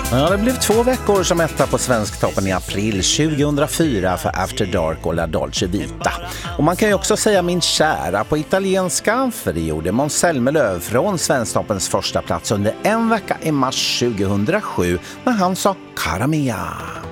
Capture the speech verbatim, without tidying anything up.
Ja, det blev två veckor som etta på Svensktoppen i april tjugohundrafyra för After Dark och La Dolce Vita. Och man kan ju också säga min kära på italienska, för det gjorde Måns Zelmerlöw från Svensktoppens första plats under en vecka i mars tjugohundrasju när han sa Cara Mia.